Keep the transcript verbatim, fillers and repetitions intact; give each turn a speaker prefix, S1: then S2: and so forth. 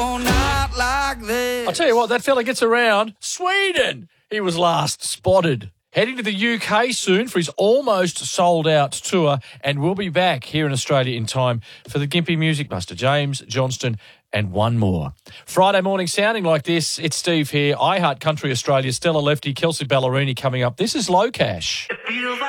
S1: Not like this.
S2: I'll tell you what, that fella gets around. Sweden! He was last spotted. Heading to the U K soon for his almost sold-out tour, and we'll be back here in Australia in time for the Gympie Music Buster. James Johnston and one more. Friday morning sounding like this. It's Steve here. iHeart Country Australia, Stella Lefty, Kelsey Ballerini coming up. This is Low Cash.